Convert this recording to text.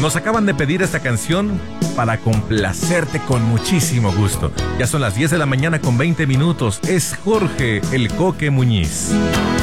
Nos acaban de pedir esta canción para complacerte con muchísimo gusto. Ya son las 10 de la mañana con 20 minutos. Es Jorge el Coque Muñiz.